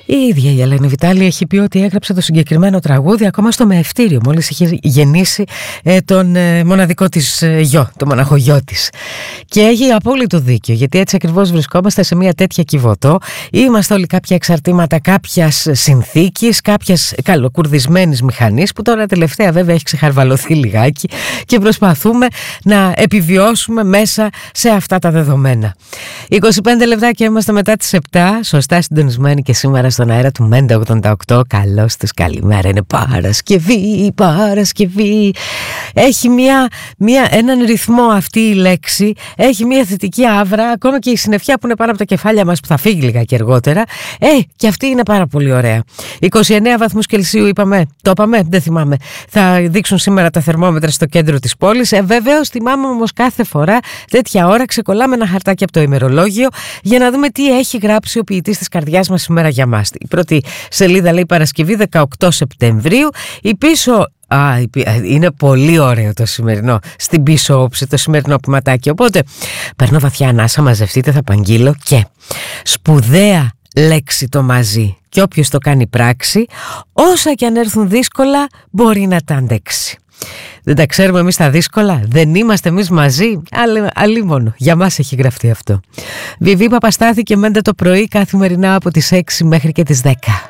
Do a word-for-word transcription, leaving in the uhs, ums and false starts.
Η ίδια η Ελένη Βιτάλη έχει πει ότι έγραψε το συγκεκριμένο τραγούδι ακόμα στο μεευτήριο, μόλις είχε γεννήσει ε, τον ε, μοναδικό της ε, γιο, το μοναχογιό της. Και έχει απόλυτο δίκιο, γιατί έτσι ακριβώς βρισκόμαστε σε μια τέτοια κυβωτό. Είμαστε όλοι κάποια εξαρτήματα κάποιας συνθήκης, κάποιας καλοκουρδισμένης μηχανής, που τώρα τελευταία βέβαια έχει ξεχαρβαλωθεί λιγάκι και προσπαθούμε να επιβιώσουμε μέσα σε αυτά τα δεδομένα. είκοσι πέντε λεπτά και είμαστε μετά τις επτά, σωστά συντονισμένοι και σήμερα στον αέρα του Μέντα ογδόντα οκτώ. Καλώς τους καλημέρα, είναι Παρασκευή, Παρασκευή. Έχει μια, μια, έναν ρυθμό αυτή η λέξη, έχει μια θετική άβρα, ακόμα και η συννεφιά που είναι πάνω από τα κεφάλια μας που θα φύγει λίγα και αργότερα. Ε, και αυτή είναι πάρα πολύ ωραία. είκοσι εννέα βαθμούς Κελσίου είπαμε, το είπαμε, δεν θυμάμαι. Θα δείξουν σήμερα τα θερμόμετρα στο κέντρο της πόλης. Ε, βεβαίως θυμάμαι όμως κάθε φορά τέτοια ώρα ξεκολλάμε ένα χαρτάκι από το ημερολόγιο για να δούμε τι έχει γράψει ο ποιητής της καρδιάς μας σήμερα για μας. Η πρώτη σελίδα λέει Παρασκευή δεκαοκτώ Σεπτεμβρίου. Η πίσω... Α, είναι πολύ ωραίο το σημερινό, στην πίσω όψη το σημερινό ποιηματάκι. Οπότε παίρνω βαθιά ανάσα, μαζευτείτε, θα απαγγείλω και σπουδαία λέξη το μαζί. Και όποιος το κάνει πράξη, όσα και αν έρθουν δύσκολα μπορεί να τα αντέξει. Δεν τα ξέρουμε εμείς τα δύσκολα, δεν είμαστε εμείς μαζί, αλίμονο, για μας έχει γραφτεί αυτό. Βιβί Παπαστάθη και Μέντα το πρωί καθημερινά από τις έξι μέχρι και τις δέκα.